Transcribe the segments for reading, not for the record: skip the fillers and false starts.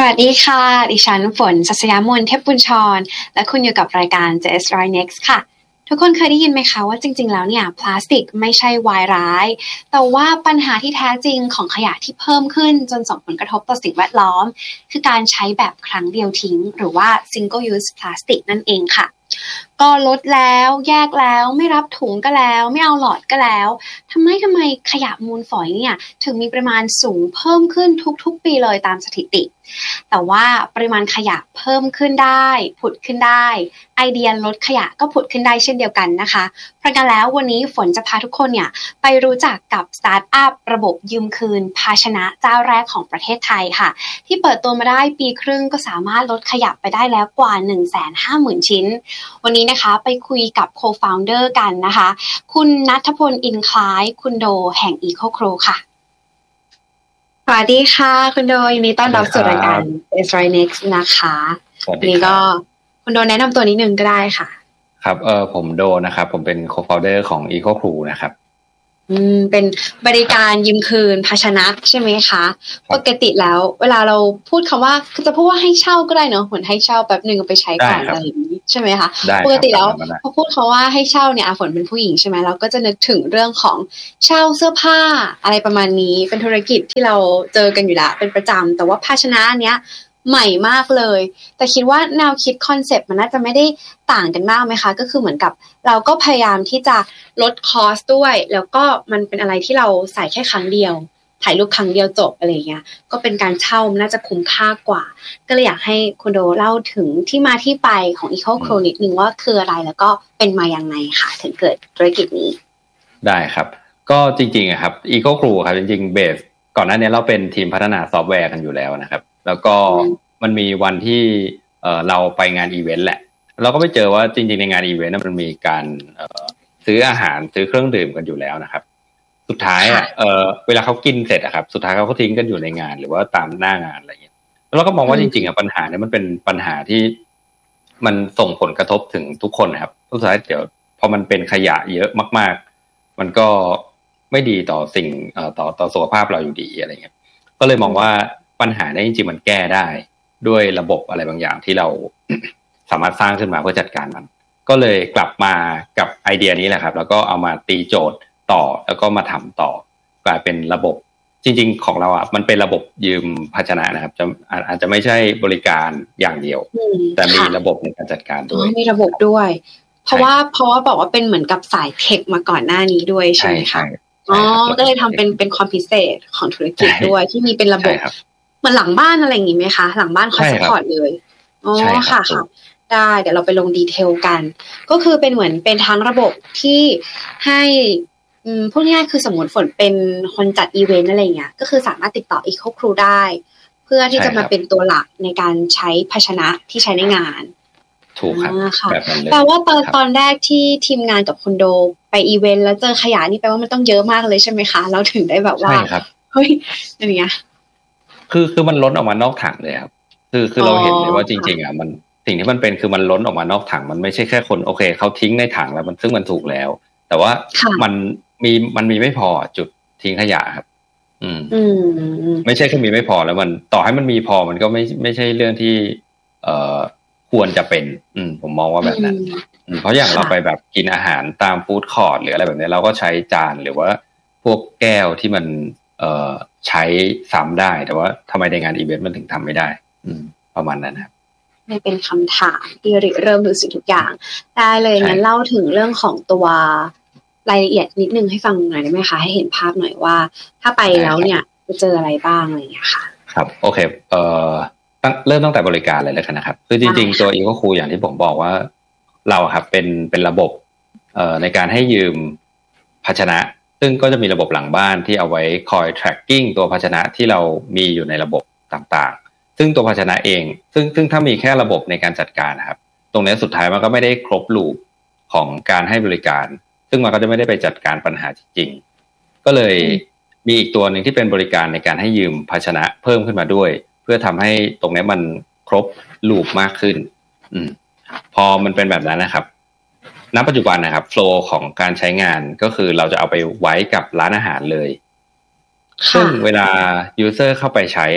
วัสดีค่ะดิฉันฝนศัสยามนเทพบุญชรและคุณอยู่กับรายการ JS Right Next ค่ะทุกคนเคยได้ยินไหมคะว่าจริงๆแล้วเนี่ยพลาสติกไม่ใช่วายร้ายแต่ว่าปัญหาที่แท้จริงของขยะที่เพิ่มขึ้นจนส่งผลกระทบต่อสิ่งแวดล้อมคือการใช้แบบครั้งเดียวทิ้งหรือว่า single use plastic นั่นเองค่ะก็ลดแล้วแยกแล้วไม่รับถุงก็แล้วไม่เอาหลอดก็แล้วทำไมขยะมูลฝอยเนี่ยถึงมีปริมาณสูงเพิ่มขึ้นทุกๆปีเลยตามสถิติแต่ว่าปริมาณขยะเพิ่มขึ้นได้ผุดขึ้นได้ไอเดียลดขยะก็ผุดขึ้นได้เช่นเดียวกันนะคะเพราะงั้นแล้ววันนี้ฝนจะพาทุกคนเนี่ยไปรู้จักกับสตาร์ทอัพระบบยืมคืนภาชนะเจ้าแรกของประเทศไทยค่ะที่เปิดตัวมาได้ปีครึ่งก็สามารถลดขยะไปได้แล้วกว่า 150,000 ชิ้นวันนี้นะคะไปคุยกับ co-founder กันนะคะคุณณัฐพลอินคล้ายคุณโดแห่ง EcoCrow ค่ะสวัสดีค่ะคุณโดยินดีต้อนรับสู่รายการ JS Right Next นะคะวันนี้ก็คุณโดแนะนำตัวนิดนึงก็ได้ค่ะครับผมโดนะครับผมเป็น co-founder ของ EcoCrow นะครับเป็นบริการยืมคืนภาชนะใช่ไหมคะปกติแล้วเวลาเราพูดคำว่าจะพูดว่าให้เช่าก็ได้เนอะเหมือนให้เช่าแป๊บนึงไปใช้ก่อนอะไรอย่างนี้ใช่ไหมคะปกติแล้วพอพูดคำว่าให้เช่าเนี่ยฝนเป็นผู้หญิงใช่ไหมเราก็จะนึกถึงเรื่องของเช่าเสื้อผ้าอะไรประมาณนี้เป็นธุรกิจที่เราเจอกันอยู่ละเป็นประจำแต่ว่าภาชนะเนี้ยใหม่มากเลยแต่คิดว่าแนวคิดคอนเซ็ปต์มันน่าจะไม่ได้ต่างกันมากไหมคะก็คือเหมือนกับเราก็พยายามที่จะลดคอสด้วยแล้วก็มันเป็นอะไรที่เราใส่แค่ครั้งเดียวถ่ายรูปครั้งเดียวจบอะไรเงี้ยก็เป็นการเช่ามันน่าจะคุ้มค่ากว่าก็เลยอยากให้คุณโดเล่าถึงที่มาที่ไปของ EcoCrow นิดนึงว่าคืออะไรแล้วก็เป็นมายังไงค่ะถึงเกิดธุรกิจนี้ได้ครับก็จริงๆครับ EcoCrow ครับจริงๆเบสก่อนหน้านี้เราเป็นทีมพัฒนาซอฟต์แวร์กันอยู่แล้วนะครับแล้วก็มันมีวันที่เราไปงานอีเวนต์แหละเราก็ไปเจอว่าจริงๆในงานอีเวนต์มันมีการซื้ออาหารซื้อเครื่องดื่มกันอยู่แล้วนะครับสุดท้ายเวลาเขากินเสร็จอะครับสุดท้ายเขาก็ทิ้งกันอยู่ในงานหรือว่าตามหน้างานอะไรอย่างเงี้ยแล้วเราก็มองว่าจริงๆปัญหาเนี่ยมันเป็นปัญหาที่มันส่งผลกระทบถึงทุกคนนะครับสุดท้ายเดี๋ยวพอมันเป็นขยะเยอะมากๆมันก็ไม่ดีต่อสิ่งต่อสุขภาพเราอยู่ดีอะไรเงี้ยก็เลยมองว่าปัญหาเนี่ยจริงๆมันแก้ได้ด้วยระบบอะไรบางอย่างที่เรา สามารถสร้างขึ้นมาเพื่อจัดการมันก็เลยกลับมากับไอเดียนี้แหละครับแล้วก็เอามาตีโจทย์ต่อแล้วก็มาทำต่อกลายเป็นระบบจริงๆของเรามันเป็นระบบยืมภาชนะนะครับอาจจะไม่ใช่บริการอย่างเดียวแต่มีระบบในการจัดการด้วยมีระบบด้วยเพราะว่าบอกว่าเป็นเหมือนกับสายเทคมาก่อนหน้านี้ด้วยใช่ไหมคะก็เลยทำเป็นความพิเศษของธุรกิจด้วยที่มีเป็นระบบเหมือนหลังบ้านอะไรอย่างงี้ไหมคะหลังบ้านคอยซัพพอร์ตเลยค่ะได้เดี๋ยวเราไปลงดีเทลกันก็คือเป็นเหมือนเป็นทั้งระบบที่ให้พูดง่ายๆคือสมมติฝนเป็นคนจัดอีเวนต์อะไรเงี้ยก็คือสามารถติดต่อ EcoCrow ได้เพื่อที่จะมาเป็นตัวหลักในการใช้ภาชนะที่ใช้ในงานถูกครับแบบนั้นเลยแปลว่าตอนแรกที่ทีมงานกับคุณโดไปอีเวนต์แล้วเจอขยะนี่แปลว่ามันต้องเยอะมากเลยใช่ไหมคะเราถึงได้แบบว่าเฮ้ยอะไรเงี้ยคือมันล้นออกมานอกถังเลยครับคือเราเห็นเลยว่าจริงๆมันสิ่งที่มันเป็นคือมันล้นออกมานอกถังมันไม่ใช่แค่คนโอเคเขาทิ้งในถังแล้วซึ่งมันถูกแล้วแต่ว่ามันมีไม่พอจุดทิ้งขยะครับไม่ใช่แค่มีไม่พอแล้วมันต่อให้มันมีพอมันก็ไม่ใช่เรื่องที่ควรจะเป็นผมมองว่าแบบนั้นเพราะอย่างเราไปแบบกินอาหารตามฟู้ดคอร์ทหรืออะไรแบบนี้เราก็ใช้จานหรือว่าพวกแก้วที่มันใช้ซ้ำได้แต่ว่าทำไมในงานอีเวนต์มันถึงทำไม่ได้ประมาณนั้นครับไม่เป็นคำถามที่เริ่มดูสิ่งทุกอย่างได้เลยงั้นเล่าถึงเรื่องของตัวรายละเอียดนิดนึงให้ฟังหน่อยได้ไหมคะให้เห็นภาพหน่อยว่าถ้าไปแล้วเนี่ยจะเจออะไรบ้างอะไรอย่างเงี้ยค่ะครับโอเคเริ่มตั้งแต่บริการเลยแล้วกันนะครับคือจริงๆตัว EcoCrow อย่างที่ผมบอกว่าเราครับเป็นระบบในการให้ยืมภาชนะซึ่งก็จะมีระบบหลังบ้านที่เอาไว้คอย tracking ตัวภาชนะที่เรามีอยู่ในระบบต่างๆซึ่งตัวภาชนะเองซึ่งถ้ามีแค่ระบบในการจัดการนะครับตรงนี้สุดท้ายมันก็ไม่ได้ครบลูปของการให้บริการซึ่งมันก็จะไม่ได้ไปจัดการปัญหาจริงๆก็เลยมีอีกตัวหนึ่งที่เป็นบริการในการให้ยืมภาชนะเพิ่มขึ้นมาด้วยเพื่อทำให้ตรงนี้มันครบลูปมากขึ้นพอมันเป็นแบบนั้นนะครับณปัจจุบันนะครับโฟลว์ของการใช้งานก็คือเราจะเอาไปไว้กับร้านอาหารเลยซึ่งเวลายูเซอร์เข้าไปใช้ครับ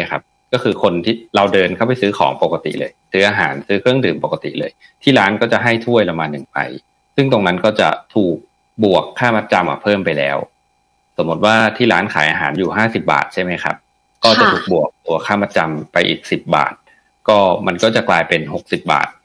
ก็คือคนที่เราเดินเข้าไปซื้อของปกติเลยซื้ออาหารซื้อเครื่องดื่มปกติเลยที่ร้านก็จะให้ถ้วยละมา1ใบซึ่งตรงนั้นก็จะถูกบวกค่ามัดจำเพิ่มไปแล้วสมมติว่าที่ร้านขายอาหารอยู่50 บาทใช่ไหมครับก็จะถูกบวกตัวค่ามัดจำไปอีก10 บาทก็มันก็จะกลายเป็น60 บาท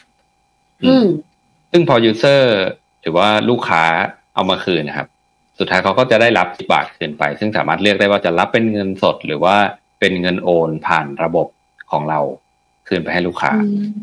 ซึ่งพอยูเซอร์หรือว่าลูกค้าเอามาคืนนะครับสุดท้ายเขาก็จะได้รับ10 บาทคืนไปซึ่งสามารถเลือกได้ว่าจะรับเป็นเงินสดหรือว่าเป็นเงินโอนผ่านระบบของเราคืนไปให้ลูกค้า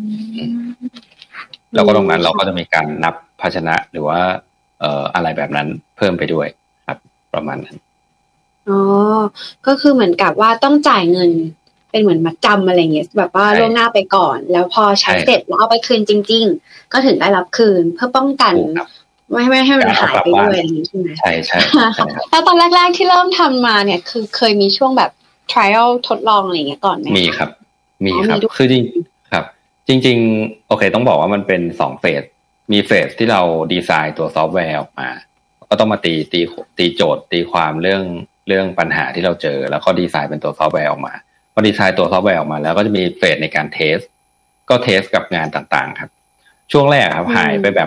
แล้วก็ตรงนั้นเราก็จะมีการนับภาชนะหรือว่าอะไรแบบนั้นเพิ่มไปด้วยครับประมาณนั้นอ๋อก็คือเหมือนกับว่าต้องจ่ายเงินเป็นเหมือนมัดจำอะไรเงี้ยแบบว่าล่วงหน้าไปก่อนแล้วพอใช้เสร็จแล้วเอาไปคืนจริงๆก็ถึงได้รับคืนเพื่อป้องกันไม่ให้มันหายไปด้วยอย่างนี้ใช่ไหมใช่ใช่แล้วตอนแรกๆที่เริ่มทำมาเนี่ยคือเคยมีช่วงแบบ trial ทดลองอะไรอย่างเงี้ยก่อนไหมมีครับคือจริงครับจริงๆโอเคต้องบอกว่ามันเป็น2 เฟสมีเฟสที่เราดีไซน์ตัวซอฟต์แวร์ออกมาก็ต้องมาตีโจทย์ตีความเรื่องปัญหาที่เราเจอแล้วก็ดีไซน์เป็นตัวซอฟต์แวร์ออกมาพอดีไซน์ตัวซอฟต์แวร์ออกมาแล้วก็จะมีเฟสในการเทสก็เทสกับงานต่างๆครับช่วงแรกครับหายไปแบบ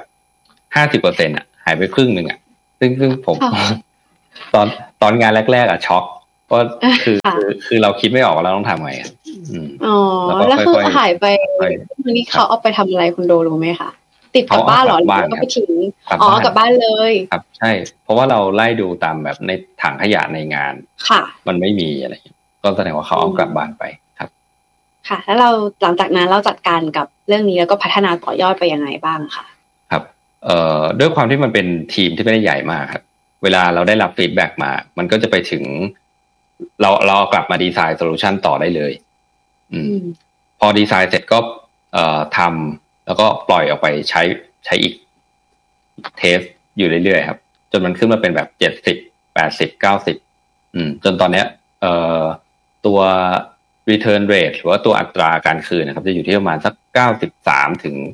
50% อ่ะหายไปครึ่งนึงอ่ะซึ่งผมตอนงานแรกๆช็อกก็คือเราคิดไม่ออกว่าเราต้องทำไงอ๋อแล้วคือหายไปวันนี้เขาเอาไปทำอะไรคุณโดรู้ไหมคะติดกลับบ้านหรอหรือว่าไปทิ้งอ๋อกลับบ้านเลยครับใช่เพราะว่าเราไล่ดูตามแบบในถังขยะในงานค่ะมันไม่มีอะไรก็แสดงว่าเขาเอากลับบ้านไปครับค่ะแล้วเราหลังจากนั้นเราจัดการกับเรื่องนี้แล้วก็พัฒนาต่อยอดไปยังไงบ้างค่ะครับด้วยความที่มันเป็นทีมที่ไม่ได้ใหญ่มากครับเวลาเราได้รับฟีดแบ็กมามันก็จะไปถึงเรากลับมาดีไซน์โซลูชันต่อได้เลยพอดีไซน์เสร็จก็ทำแล้วก็ปล่อยออกไปใช้อีกเทสอยู่เรื่อยๆครับจนมันขึ้นมาเป็นแบบ70 80 90จนตอนเนี้ยตัว return rate หรือว่าตัวอัตราการคืนนะครับจะอยู่ที่ประมาณสัก93 ถึง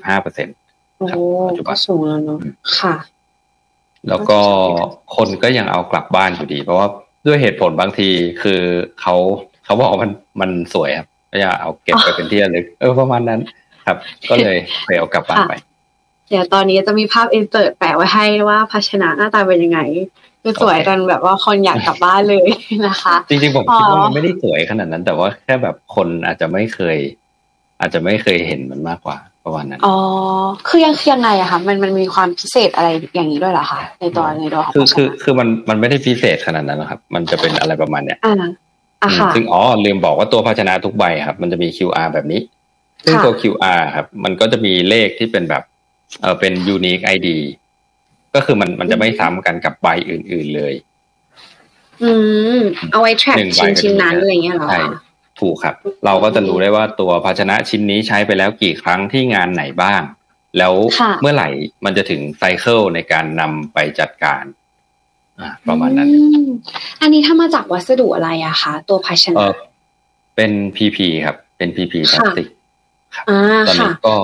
95% ครับปัจจุบันสูงแล้วเนาะค่ะแล้วก็คนก็ยังเอากลับบ้านอยู่ดีเพราะว่าด้วยเหตุผลบางทีคือเขาบอกว่ามันสวยครับก็อยากเอาเก็บไปเป็นที่ระลึกประมาณนั้นครับก็เลยเอากลับบ้านไปเดี๋ยวตอนนี้จะมีภาพอินเสิร์ตแปะไว้ให้ว่าภาชนะหน้าตาเป็นยังไงคือสวยกันแบบว่าคนอยากกลับบ้านเลยนะคะจริงๆผมคิดว่ามันไม่ได้สวยขนาดนั้นแต่ว่าแค่แบบคนอาจจะไม่เคยเห็นมันมากกว่าประมาณนั้นอ๋อคือยังไงอะคะมันมีความพิเศษอะไรอย่างนี้ด้วยเหรอคะในตัวของคือมันไม่ได้พิเศษขนาดนั้นหรอกครับมันจะเป็นอะไรประมาณเนี้ยค่ะซึ่งลืมบอกว่าตัวภาชนะทุกใบครับมันจะมี QR แบบนี้ซึ่งตัว QR ครับมันก็จะมีเลขที่เป็นแบบเป็น unique ID ก็คือมันจะไม่ซ้ำกันกับใบอื่นๆเลยเอาไว้ track ชิ้นนั้นอะไรเงี้ยเหรอใช่ถูกครับเราก็จะรู้ได้ว่าตัวภาชนะชิ้นนี้ใช้ไปแล้วกี่ครั้งที่งานไหนบ้างแล้วเมื่อไหร่มันจะถึงไซเคิลในการนำไปจัดการประมาณนั้นอันนี้ถ้ามาจากวัสดุอะไรอะคะตัวภาชนะเป็น PP ครับเป็น PP พลาสติกครับตอนนี้ก็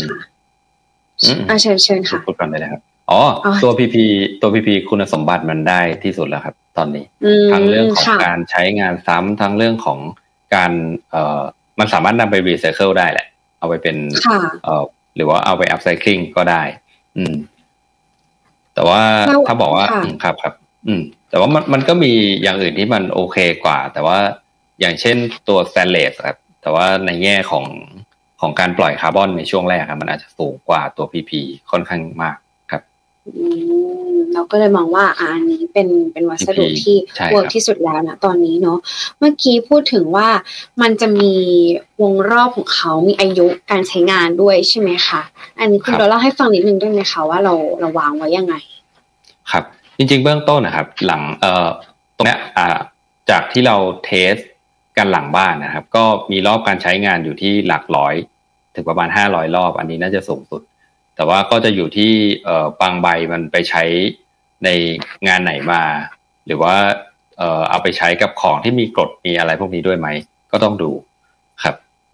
เชิญค่ะพูดก่อนได้เลยครับตัว PP คุณสมบัติมันได้ที่สุดแล้วครับตอนนี้ทั้งเรื่องของการใช้งานซ้ำทั้งเรื่องของการมันสามารถนำไปรีไซเคิลได้แหละเอาไปเป็นหรือว่าเอาไปอัพไซคลิงก็ได้แต่ว่าถ้าบอกว่าครับแต่ว่ามันก็มีอย่างอื่นที่มันโอเคกว่าแต่ว่าอย่างเช่นตัวสแตนเลสครับแต่ว่าในแง่ของการปล่อยคาร์บอนในช่วงแรกครับมันอาจจะสูงกว่าตัว PP ค่อนข้างมากครับเราก็เลยมองว่าอันนี้เป็นวัสดุที่เวิร์กที่สุดแล้วนะตอนนี้เนาะเมื่อกี้พูดถึงว่ามันจะมีวงรอบของเขามีอายุการใช้งานด้วยใช่ไหมคะอันนี้คุณเราเล่าให้ฟังนิดนึงได้ไหมคะว่าเราวางไว้ยังไงครับจริงๆเบื้องต้นนะครับหลังตรงเนี้ยจากที่เราเทสกันหลังบ้านนะครับก็มีรอบการใช้งานอยู่ที่หลักร้อยถึงประมาณ500 รอบอันนี้น่าจะสูงสุดแต่ว่าก็จะอยู่ที่บางใบมันไปใช้ในงานไหนมาหรือว่าเอาไปใช้กับของที่มีกรดมีอะไรพวกนี้ด้วยไหมก็ต้องดูครับ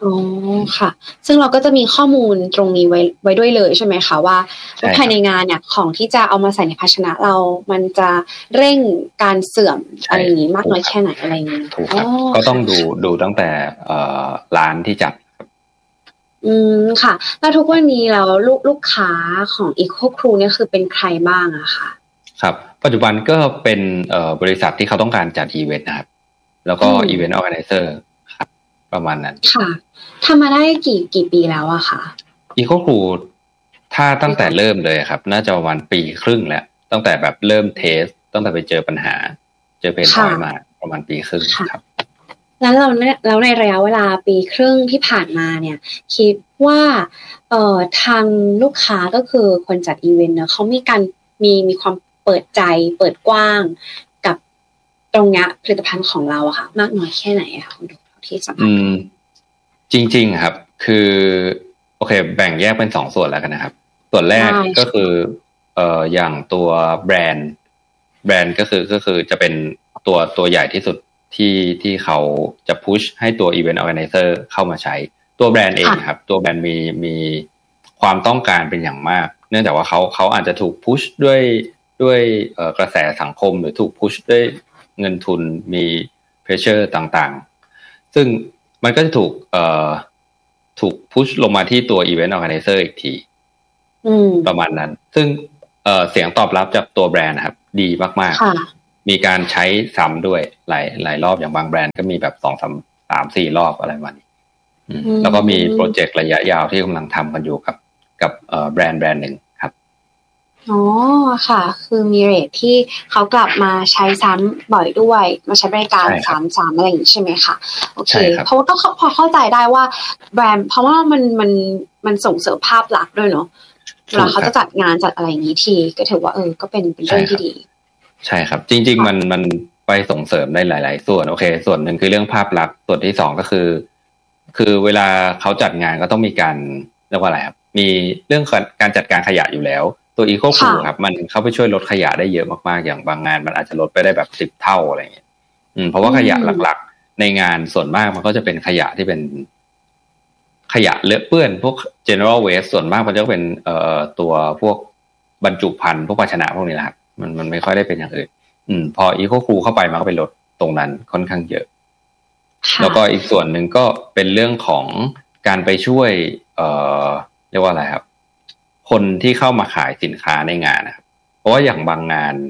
อ๋อค่ะซึ่งเราก็จะมีข้อมูลตรงนี้ไว้ด้วยเลยใช่ไหมคะว่าภายในงานเนี่ยของที่จะเอามาใส่ในภาชนะเรามันจะเร่งการเสื่อมอะไรอย่างนี้มากน้อยแค่ไหนอะไรอย่างนี้ถูกครับก็ต้องดูตั้งแต่ร้านที่จัดค่ะแล้วทุกวันนี้แล้วลูกค้าของ Eco Crew เนี่ยคือเป็นใครบ้างอะค่ะครับปัจจุบันก็เป็นบริษัทที่เขาต้องการจัดอีเวนต์นะครับแล้วก็อีเวนต์ออร์แกไนเซอร์ครับประมาณนั้นค่ะทำมาได้กี่ปีแล้วอะค่ะ Eco Crew ถ้าตั้งแต่เริ่มเลยครับน่าจะประมาณปีครึ่งแล้วตั้งแต่แบบเริ่มเทสตั้งแต่ไปเจอปัญหาเจอเพนพอยต์มาประมาณปีครึ่งครับแล้วในระยะเวลาปีครึ่งที่ผ่านมาเนี่ยคิดว่าทางลูกค้าก็คือคนจัดอีเวนต์เนอะเขามีความเปิดใจเปิดกว้างกับตรงนี้ผลิตภัณฑ์ของเราอะค่ะมากน้อยแค่ไหนอะคุณดูที่สัมผัสจริงๆครับคือโอเคแบ่งแยกเป็น2ส่วนแล้วกันนะครับส่วนแรกก็คืออย่างตัวแบรนด์ก็คือจะเป็นตัวใหญ่ที่สุดที่เขาจะพุชให้ตัว Event Organizer เข้ามาใช้ตัวแบรนด์เองครับตัวแบรนด์มีความต้องการเป็นอย่างมากเนื่องจากว่าเขาอาจจะถูกพุชด้วยกระแสสังคมหรือถูกพุชด้วยเงินทุนมีเพรสเชอร์ต่างๆซึ่งมันก็จะถูกพุชลงมาที่ตัว Event Organizer อีกทีประมาณนั้นซึ่งเสียงตอบรับจากตัวแบรนด์นะครับดีมากๆมีการใช้ซ้ำด้วยหลายรอบอย่างบางแบรนด์ก็มีแบบ2 3 4รอบอะไรประมาณนี้แล้วก็มีโปรเจกต์ระยะยาวที่กำลังทำกันอยู่กับแบรนด์หนึ่งครับอ๋อค่ะคือมีเรทที่เขากลับมาใช้ซ้ำบ่อยด้วยมาใช้บริการซ้ำอะไรอย่างนี้ใช่ไหมคะโอเคเพราะว่าก็พอเข้าใจได้ว่าแบรนด์เพราะว่ามันส่งเสริมภาพลักษณ์ด้วยเนาะเวลาเขาจะจัดงานจัดอะไรอย่างนี้ทีก็ถือว่าก็เป็นเรื่องที่ดีใช่ครับจริงๆมันไปส่งเสริมได้หลายๆส่วนโอเคส่วนหนึ่งคือเรื่องภาพลักษณ์ส่วนที่2ก็คือเวลาเขาจัดงานก็ต้องมีการเรียกว่าอะไรครับมีเรื่องการจัดการขยะอยู่แล้วตัว Eco Crew ครับมันเข้าไปช่วยลดขยะได้เยอะมากๆอย่างบางงานมันอาจจะลดไปได้แบบ10 เท่าอะไรอย่างเงี้ยเพราะว่าขยะหลักๆในงานส่วนมากมันก็จะเป็นขยะที่เป็นขยะเลอะเปื้อนพวก general waste ส่วนมากมันจะเป็นตัวพวกบรรจุภัณฑ์พวกภาชนะพวกนี้แหละครับมันไม่ค่อยได้เป็นอย่างอื่นพอ Eco Crew เข้าไปมันก็ไปลดตรงนั้นค่อนข้างเยอะแล้วก็อีกส่วนหนึ่งก็เป็นเรื่องของการไปช่วยเรียกว่าอะไรครับคนที่เข้ามาขายสินค้าในงานนะครับเพราะว่าอย่างบางงาน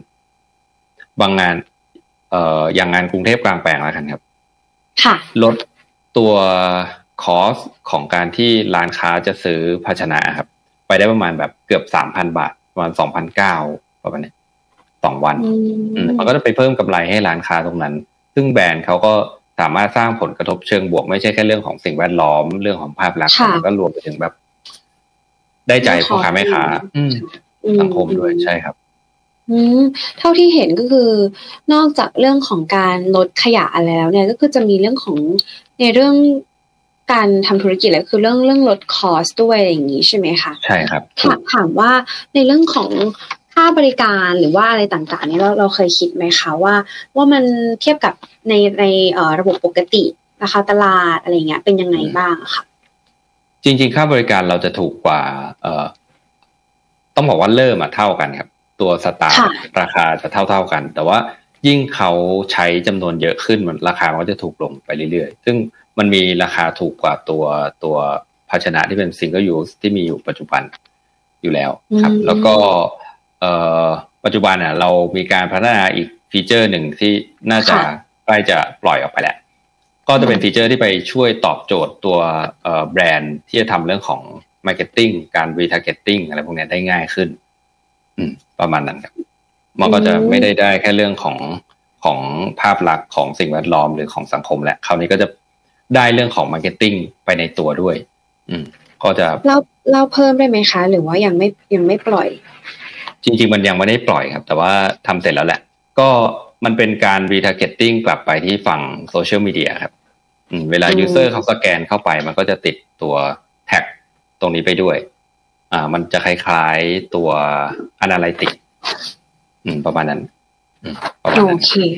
อย่างงานกรุงเทพกลางแปลงแล้วกันครับลดตัวคอสของการที่ร้านค้าจะซื้อภาชนะครับไปได้ประมาณแบบเกือบ 3,000 บาทประมาณ 2,900 ประมาณนี้2 วันมันก็จะไปเพิ่มกำไรให้ร้านค้าตรงนั้นซึ่งแบรนด์เขาก็สามารถสร้างผลกระทบเชิงบวกไม่ใช่แค่เรื่องของสิ่งแวดล้อมเรื่องของภาพลักษณ์มันก็รวมไปถึงแบบได้ใจพ่อค้าแม่ค้าสังคมด้วยใช่ครับเท่าที่เห็นก็คือนอกจากเรื่องของการลดขยะอะไรแล้วเนี่ยก็คือจะมีเรื่องของในเรื่องการทำธุรกิจแล้วคือเรื่องลดคอสด้วยอย่างนี้ใช่ไหมคะใช่ครับถามว่าในเรื่องของค่าบริการหรือว่าอะไรต่างๆเนี่ยเราเคยคิดไหมคะว่ามันเทียบกับในระบบปกติราคาตลาดอะไรเงี้ยเป็นยังไงบ้างค่ะจริงๆค่าบริการเราจะถูกกว่าต้องบอกว่าเริ่มเท่ากันครับตัวสตาร์ทราคาจะเท่ากันแต่ว่ายิ่งเขาใช้จำนวนเยอะขึ้นมันราคามันก็จะถูกลงไปเรื่อยๆซึ่งมันมีราคาถูกกว่าตัวภาชนะที่เป็น single use ที่มีอยู่ปัจจุบันอยู่แล้วครับแล้วก็ปัจจุบันเรามีการพัฒนาอีกฟีเจอร์หนึ่งที่น่าจะใกล้จะปล่อยออกไปแล้วก็จะเป็นฟีเจอร์ที่ไปช่วยตอบโจทย์ตัวแบรนด์ที่จะทำเรื่องของ marketing การ retargeting อะไรพวกนี้ได้ง่ายขึ้นประมาณนั้นครับมันก็จะไม่ได้แค่เรื่องของภาพลักษณ์ของสิ่งแวดล้อมหรือของสังคมและคราวนี้ก็จะได้เรื่องของ marketing ไปในตัวด้วยก็จะเราเพิ่มได้ไหมคะหรือว่ายังไม่ปล่อยจริงๆมันยังไม่ได้ปล่อยครับแต่ว่าทำเสร็จแล้วแหละก็มันเป็นการ retargeting กลับไปที่ฝั่งโซเชียลมีเดียครับเวลา user เขาสแกนเข้าไปมันก็จะติดตัวแท็กตรงนี้ไปด้วยมันจะคล้ายๆตัว analytics ประมาณนั้นโอเค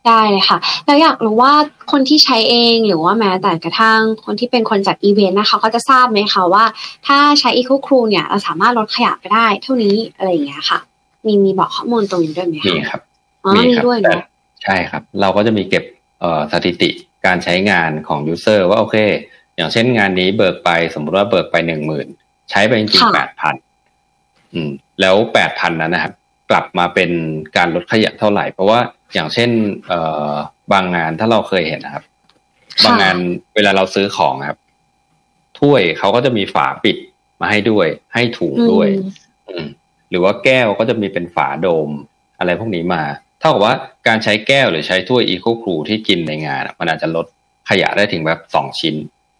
ได้เลยค่ะแล้วอยากรู้ว่าคนที่ใช้เองหรือว่าแม้แต่กระทั่งคนที่เป็นคนจัดอีเวนต์นะคะเขาจะทราบไหมคะว่าถ้าใช้ Eco Crew เนี่ยเราสามารถลดขยะไปได้เท่านี้อะไรอย่างเงี้ยค่ะมีบอกข้อมูลตรงนี้ด้วยไหมคะมีครับมีครับด้วยเนาะใช่ครับเราก็จะมีเก็บสถิติการใช้งานของยูเซอร์ว่าโอเคอย่างเช่นงานนี้เบิกไปสมมติว่าเบิกไป 10,000 ใช้ไปจริงๆ 8,000 แล้ว 8,000 นั้นนะครับกลับมาเป็นการลดขยะเท่าไหร่เพราะว่าอย่างเช่นบางงานถ้าเราเคยเห็นนะครับบางงานเวลาเราซื้อของครับถ้วยเขาก็จะมีฝาปิดมาให้ด้วยให้ถุงด้วยหรือว่าแก้วก็จะมีเป็นฝาโดมอะไรพวกนี้มาเท่ากับว่าการใช้แก้วหรือใช้ถ้วย Eco Crew ที่กินในงานมันอาจจะลดขยะได้ถึงแบบ2 ชิ้น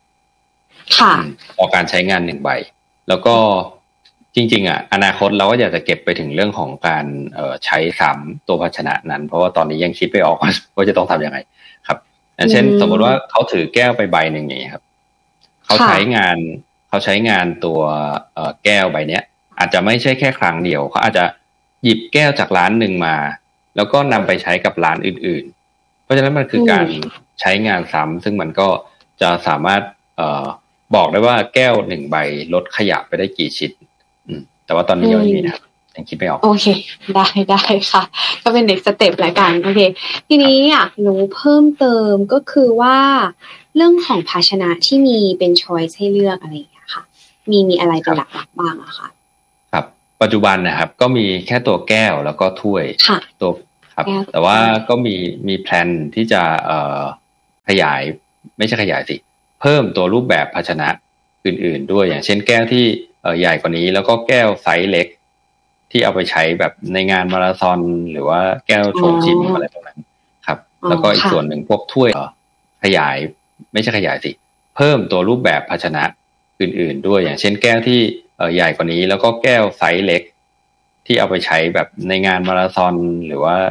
ต่อการใช้งาน1 ใบแล้วก็จริงๆอนาคตเราก็อยากจะเก็บไปถึงเรื่องของการใช้ซ้ำตัวภาชนะนั้นเพราะว่าตอนนี้ยังคิดไม่ออกว่าจะต้องทำยังไงครับอย่างเช่นสมมติว่าเขาถือแก้วไปใบหนึ่งอย่างนี้ครับเขาใช้งานตัวแก้วใบเนี้ยอาจจะไม่ใช่แค่ครั้งเดียวเขาอาจจะหยิบแก้วจากร้านหนึ่งมาแล้วก็นำไปใช้กับร้านอื่นๆเพราะฉะนั้นมันคือการใช้งานซ้ำซึ่งมันก็จะสามารถบอกได้ว่าแก้ว1 ใบลดขยะไปได้กี่ชิ้นแต่ว่าตอนนี้ยังไม่มีนะยังคิดไม่ออกโอเคได้ค่ะก็เป็น next step ละกันโอเคทีนี้อยากรู้เพิ่มเติมก็คือว่าเรื่องของภาชนะที่มีเป็น choice ให้เลือกอะไรอย่างเงี้ยค่ะมีอะไรเป็นหลักๆบ้างอะคะครับปัจจุบันนะครับก็มีแค่ตัวแก้วแล้วก็ถ้วยตัวครับแต่ว่าก็มีแพลนที่จะขยายไม่ใช่ขยายสิเพิ่มตัวรูปแบบภาชนะอื่นๆด้วยอย่างเช่นแก้วที่ใหญ่กว่านี้แล้วก็แก้วไซส์เล็กที่เอาไปใช้แบบในงานมาราธอนหรือว่าแก้วโชว์ชิมอะไรพวกนั้นครับแล้วก็อีกส่วนหนึ่งพวกถ้วยขยายไม่ใช่ขยายสิเพิ่มตัวรูปแบบภาชนะอื่นๆด้วยอย่างเช่นแก้วที่ใหญ่กว่านี้แล้วก็แก้วไซส์เล็กที่เอาไปใช้แบบในงานมาราธอนหรือว่า